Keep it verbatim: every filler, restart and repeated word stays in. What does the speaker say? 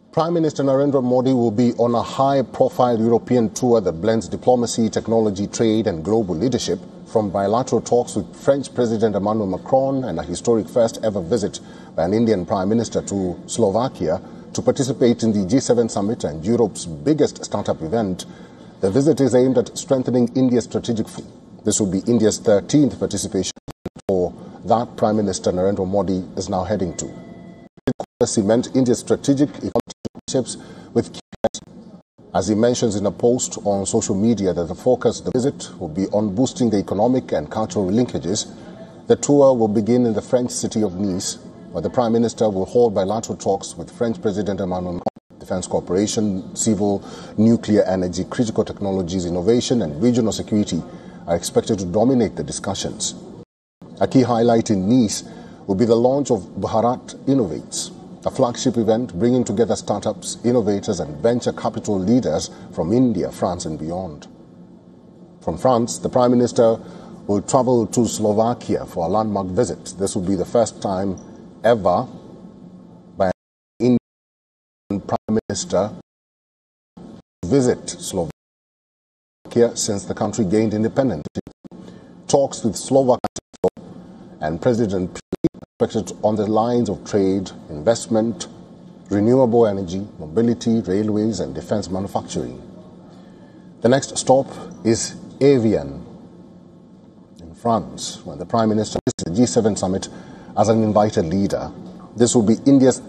Prime Minister Narendra Modi will be on a high-profile European tour that blends diplomacy, technology, trade and global leadership, from bilateral talks with French President Emmanuel Macron and a historic first-ever visit by an Indian Prime Minister to Slovakia to participate in the G seven summit and Europe's biggest startup event. The visit is aimed at strengthening India's strategic. This will be India's thirteenth participation for that Prime Minister Narendra Modi is now heading to. It cement India's strategic economic relationships with key, as he mentions in a post on social media that the focus of the visit will be on boosting the economic and cultural linkages. The tour will begin in the French city of Nice, where the Prime Minister will hold bilateral talks with French President Emmanuel Macron. Defense cooperation, civil, nuclear energy, critical technologies, innovation and regional security are expected to dominate the discussions. A key highlight in Nice will be the launch of Bharat Innovates, a flagship event bringing together startups, innovators and venture capital leaders from India, France and beyond. From France, the Prime Minister will travel to Slovakia for a landmark visit. This will be the first time ever by an Indian Prime Minister to visit Slovakia since the country gained independence. Talks with Slovak and President expected on the lines of trade, investment, renewable energy, mobility, railways and defense manufacturing. The next stop is Evian in France, where the Prime Minister visits the G seven summit as an invited leader. This will be India's